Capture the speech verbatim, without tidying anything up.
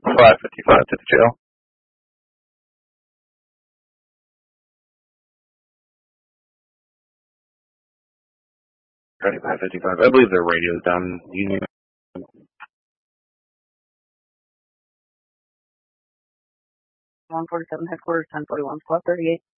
five fifty-five to the jail. five fifty-five. I believe their radio's down. Union. one forty-seven headquarters, ten forty-one, squad thirty-eight.